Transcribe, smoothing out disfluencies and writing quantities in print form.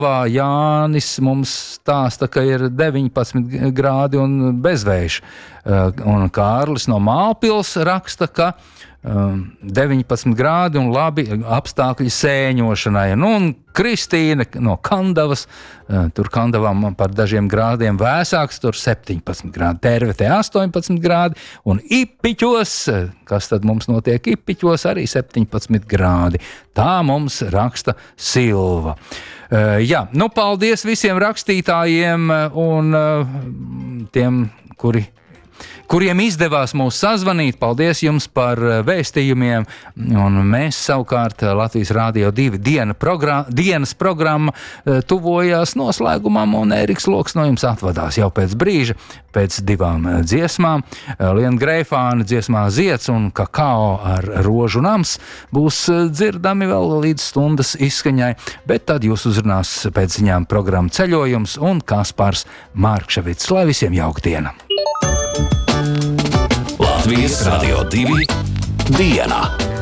Jānis mums stāsta, ka ir 19 grādi un bezvējš. Un Kārlis no Mālpils raksta, ka 19 grādi un labi apstākļi sēņošanai. Un Kristīna no Kandavas, tur Kandavā par dažiem grādiem vēsāks, tur 17 grādi, Tervetē 18 grādi, un Ipiķos, kas tad mums notiek Ipiķos, arī 17 grādi. Tā mums raksta Silva. Jā, paldies visiem rakstītājiem un tiem, kuriem izdevās mūs sazvanīt. Paldies jums par vēstījumiem. Un mēs savukārt Latvijas Rādio 2 dienas programma tuvojās noslēgumam, un Ēriks Loks no jums atvadās jau pēc brīža, pēc 2 dziesmām. Liena Greifāna dziesmā Zieds un Kakao ar rožu nams būs dzirdami vēl līdz stundas izskaņai, bet tad jūs uzrunās pēc ziņām programma Ceļojums un Kaspars Markševits. Lai visiem jauka diena! Latvijas Radio 2 diena.